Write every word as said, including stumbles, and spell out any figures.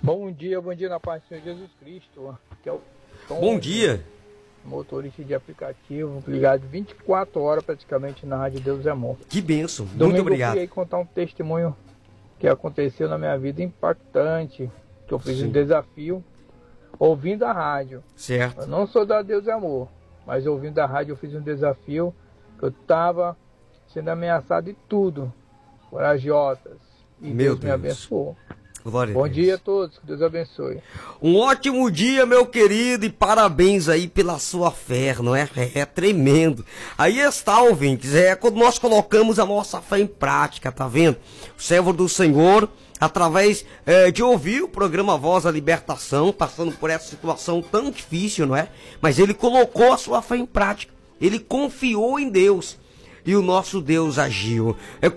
Bom dia, bom dia na paz do Senhor Jesus Cristo. Que é o Tom, bom dia. Motorista de aplicativo, ligado vinte e quatro horas praticamente na Rádio Deus é Amor. Que bênção, muito Domingo obrigado. Eu queria contar um testemunho que aconteceu na minha vida impactante, que eu fiz Sim. um desafio ouvindo a rádio. Certo. Eu não sou da Deus é Amor, mas ouvindo a rádio eu fiz um desafio que eu estava sendo ameaçado de tudo por agiotas. E Meu Deus, Deus me abençoou. Glória Bom a Deus. dia a todos, que Deus abençoe. Um ótimo dia, meu querido, e parabéns aí pela sua fé, não é? É, é tremendo. Aí está, ouvintes, é quando nós colocamos a nossa fé em prática, tá vendo? O servo do Senhor, através é, de ouvir o programa Voz da Libertação, passando por essa situação tão difícil, não é? Mas ele colocou a sua fé em prática, ele confiou em Deus, e o nosso Deus agiu. É